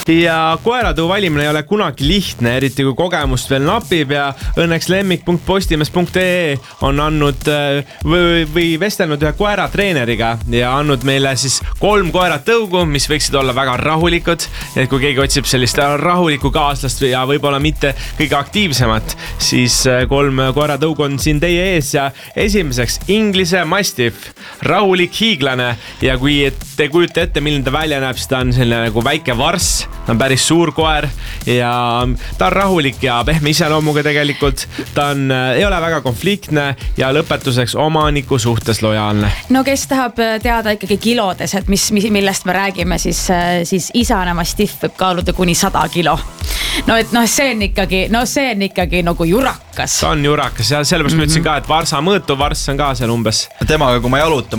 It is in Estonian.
Ja koeratõu valimine ei ole kunagi lihtne, eriti kui kogemust veel napib ja õnneks lemmik.postimees.ee on andnud või vestelnud ühe koeratreeneriga ja andnud meile siis 3 koeratõugu, mis võiksid olla väga rahulikud. Et kui keegi otsib sellist rahulikku kaaslast ja võib-olla mitte kõige aktiivsemat, siis 3 koeratõugu on siin teie ees ja esimeseks Inglise Mastiff, rahulik hiiglane ja kui te kujute ette, milline ta välja näeb, siis ta on selline nagu väike varss, ta on päris suur koer ja ta on rahulik ja pehme iseloomuga tegelikult, ta ei ole väga konfliktne ja lõpetuseks omaniku suhtes lojaalne. No kes tahab teada ikkagi kilodes, et millest me räägime, siis isane Mastiff võib kaaluda kuni 100 kilo. No et see on ikkagi nagu jurakas. Ta on jurakas ja sellepärast ma ütlesin ka, et varsa mõõtu varss on ka seal umbes. Temaga, kui ma jalutan,